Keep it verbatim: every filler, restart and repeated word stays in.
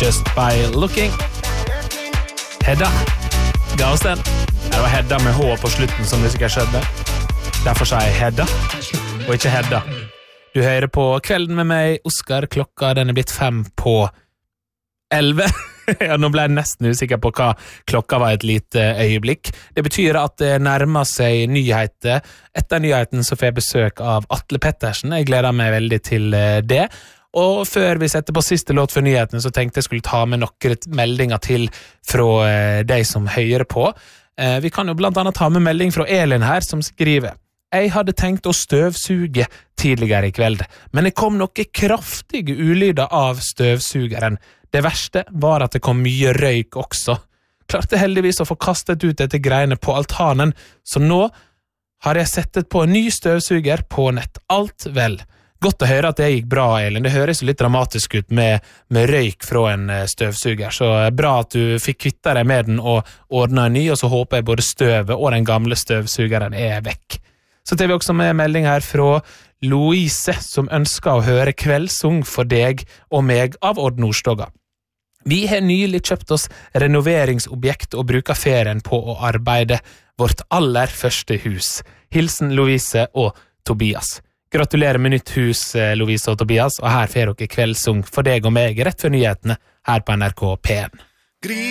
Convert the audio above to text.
Just by looking. Hedda ga oss den. Det var Hedda med H på slutten, som du sikkert skjønte. Derfor sa jeg Hedda, og ikke Hedda. Du hører på Kvelden med meg, Oskar. Klokka den er blitt fem på elve. Ja, nå ble jeg nesten usikker på hva klokka var et lite øyeblikk. Det betyr at det nærmer seg nyheter. Etter nyheten så får jeg besøk av Atle Pettersen. Jeg gleder meg veldig til det. Og før vi setter på siste låt for nyhetene, så tenkte jeg skulle ta med noen meldinger til fra deg som hører på. Vi kan jo blant annet ta med melding fra Elin her, som skriver: Jeg hadde tenkt å støvsuge tidligere i kveld, men det kom noen kraftige ulyder av støvsugeren. Det verste var at det kom mye røyk også. Klarte heldigvis å få kastet ut etter greiene på altanen, så nå har jeg settet på en ny støvsuger på nett. Alt vel. Godt å høre at det gikk bra, Elin. Det høres litt dramatisk ut med, med røyk fra en støvsuger, så bra at du fikk kvittet deg med den og ordnet en ny, og så håper jeg både støvet og den gamle støvsugeren er vekk. Så tar vi også med melding her fra Louise, som ønsker å høre kveldssung for deg og meg av Odd Nordstoga. Vi har nylig kjøpt oss renoveringsobjekt og bruker ferien på å arbeide vårt aller første hus. Hilsen Louise og Tobias. Gratulerer med nytt hus, Louise og Tobias, og her får dere kveldssung for deg og meg rett før nyhetene her på N R K P en.